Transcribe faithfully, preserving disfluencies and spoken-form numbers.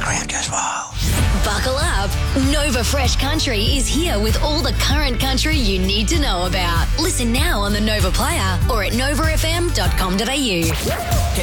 crowd goes wild. Buckle up. Nova Fresh Country is here with all the current country you need to know about. Listen now on the Nova Player or at nova f m dot com dot a u.